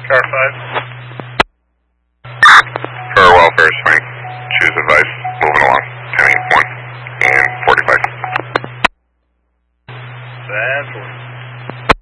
Car 5. For welfare swing. Choose advice. Moving along. 10-1 and 45. That's